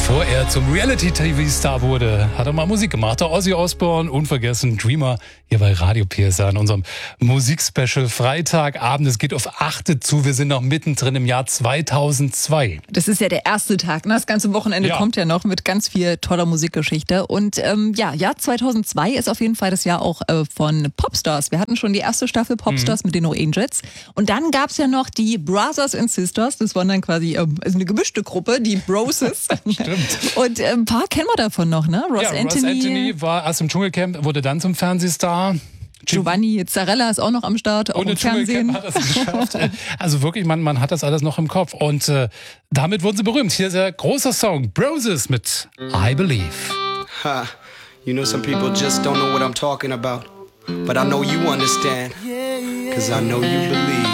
Bevor er zum Reality-TV-Star wurde, hat er mal Musik gemacht. Der Ozzy Osbourne, unvergessen, Dreamer, hier bei Radio PSR in unserem Musikspecial Freitagabend. Es geht auf 8 zu, wir sind noch mittendrin im Jahr 2002. Das ist ja der erste Tag, ne? Das ganze Wochenende kommt ja noch mit ganz viel toller Musikgeschichte. Und Jahr 2002 ist auf jeden Fall das Jahr auch von Popstars. Wir hatten schon die erste Staffel Popstars mit den No Angels. Und dann gab es ja noch die Brothers and Sisters. Das waren dann quasi eine gemischte Gruppe, die Broses. Stimmt. Und ein paar kennen wir davon noch, ne? Ross Anthony war erst im Dschungelcamp, wurde dann zum Fernsehstar. Giovanni Zarella ist auch noch am Start, auch im Fernsehen. Hat das geschafft. Also wirklich, man hat das alles noch im Kopf. Und damit wurden sie berühmt. Hier ist ein großer Song, Broses mit I Believe. Ha, you know some people just don't know what I'm talking about. But I know you understand, 'cause I know you believe.